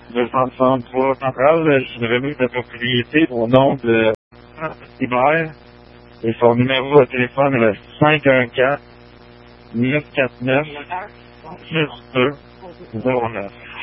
de 163 Centrale. Je suis revenu de propriété au nom de Hubert. Et son numéro de téléphone est le 514 949 6209.